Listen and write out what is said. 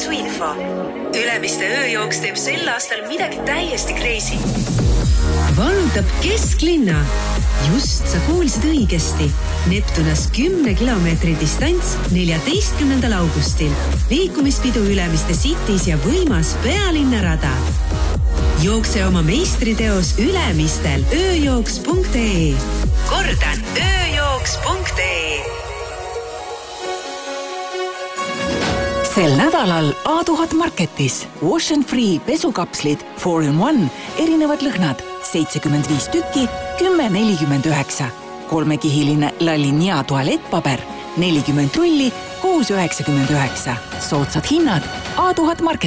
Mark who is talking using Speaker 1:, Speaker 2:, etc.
Speaker 1: Jooksuinfo. Ülemiste ööjooks teeb sel aastal midagi täiesti crazy. Vallutab kesklinna. Just sa kuulsid õigesti. Neptunas 10 kilomeetri distants 14. augustil. Liikumispidu Ülemiste Cities ja võimas pealinnarada. Jookse oma meistriteos Ülemistel ööjooks.ee. Kordan, ööjooks.ee.
Speaker 2: Sel nädalal A1000 Marketis Wash and Free pesukapslid 4-in-1 erinevad lõhnad 75 tükki 10,49. Kolmekihiline Lalinia tualettpaber 40 rulli 6,99. Soodsad hinnad A1000 Marketis.